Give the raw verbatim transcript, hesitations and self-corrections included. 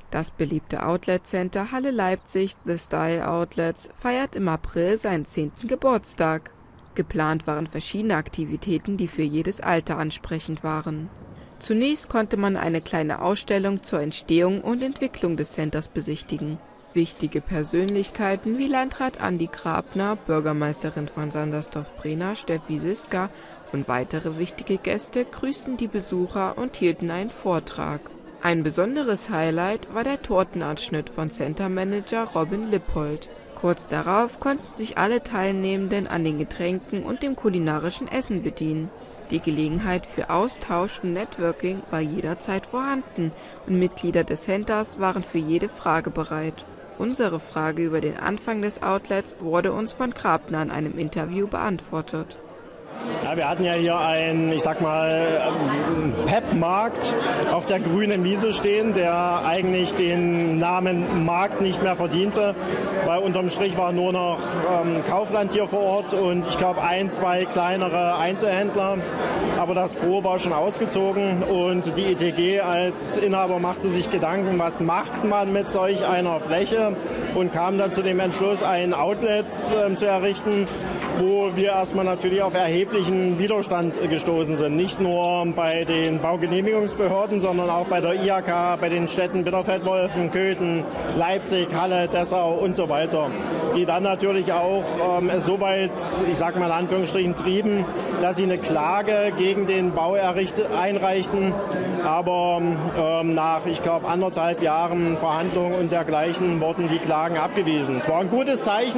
Das beliebte Outlet-Center Halle Leipzig The Style Outlets feiert im April seinen zehnten Geburtstag. Geplant waren verschiedene Aktivitäten, die für jedes Alter ansprechend waren. Zunächst konnte man eine kleine Ausstellung zur Entstehung und Entwicklung des Centers besichtigen. Wichtige Persönlichkeiten wie Landrat Andi Grabner, Bürgermeisterin von Sandersdorf-Brehna Steffi Siska und weitere wichtige Gäste grüßten die Besucher und hielten einen Vortrag. Ein besonderes Highlight war der Tortenanschnitt von Centermanager Robin Lippold. Kurz darauf konnten sich alle Teilnehmenden an den Getränken und dem kulinarischen Essen bedienen. Die Gelegenheit für Austausch und Networking war jederzeit vorhanden und Mitglieder des Centers waren für jede Frage bereit. Unsere Frage über den Anfang des Outlets wurde uns von Grabner in einem Interview beantwortet. Ja, wir hatten ja hier einen, ich sag mal, Pep-Markt auf der grünen Wiese stehen, der eigentlich den Namen Markt nicht mehr verdiente, weil unterm Strich war nur noch ähm, Kaufland hier vor Ort und ich glaube ein, zwei kleinere Einzelhändler, aber das Gros war schon ausgezogen und die E T G als Inhaber machte sich Gedanken, was macht man mit solch einer Fläche und kam dann zu dem Entschluss, ein Outlet äh, zu errichten, wo wir erstmal natürlich auf erheblichen Widerstand gestoßen sind. Nicht nur bei den Baugenehmigungsbehörden, sondern auch bei der I H K, bei den Städten Bitterfeld-Wolfen, Köthen, Leipzig, Halle, Dessau und so weiter. Die dann natürlich auch ähm, es so weit, ich sage mal in Anführungsstrichen, trieben, dass sie eine Klage gegen den Bau einreichten. Aber ähm, nach, ich glaube, anderthalb Jahren Verhandlungen und dergleichen wurden die Klagen abgewiesen. Es war ein gutes Zeichen.